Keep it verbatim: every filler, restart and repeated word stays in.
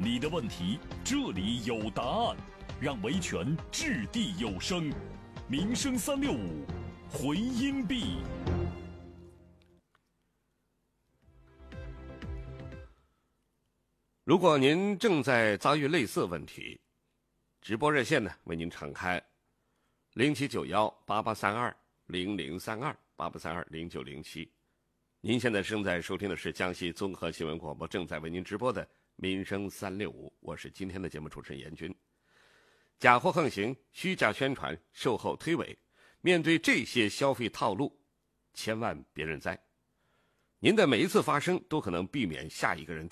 你的问题这里有答案，让维权掷地有声。民生三六五，回音壁。 如果您正在遭遇类似问题，直播热线呢为您敞开，零七九幺八八三二零零三二八八三二零九零七。您现在正在收听的是江西综合新闻广播正在为您直播的民生三六五，我是今天的节目主持人严军。假货横行，虚假宣传，售后推诿，面对这些消费套路，千万别认栽。您的每一次发声都可能避免下一个人